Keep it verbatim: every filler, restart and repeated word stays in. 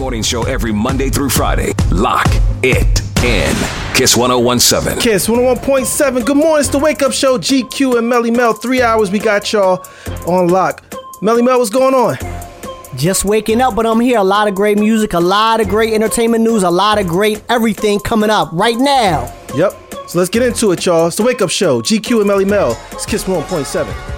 Morning Show every Monday through Friday. Lock it in. Kiss one oh one point seven. Kiss one oh one point seven. Good morning. It's the Wake Up Show. G Q and Melly Mel. Three hours we got y'all on lock. Melly Mel, what's going on? Just waking up, but I'm here. A lot of great music, a lot of great entertainment news, a lot of great everything coming up right now. Yep. So let's get into it, y'all. It's the Wake Up Show. G Q and Melly Mel. It's Kiss one oh one point seven.